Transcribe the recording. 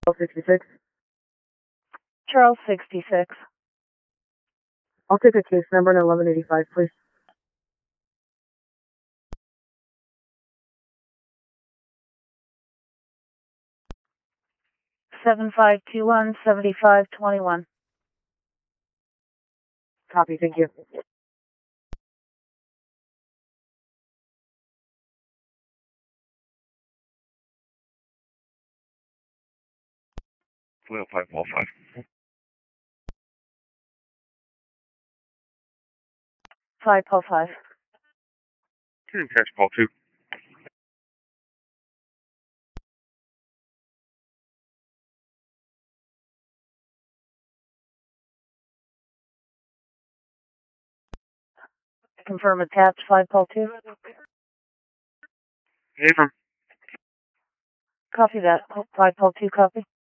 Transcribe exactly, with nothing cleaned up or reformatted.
sixty-six. Charles sixty-six. I'll take a case number in eleven eighty-five, please. seven five two one, seven five two one. Copy, thank you. Well, five, ball five. Five, ball five. Can catch ball two. Confirm attached, five, ball two. Abram. Copy that. Five, ball two, copy.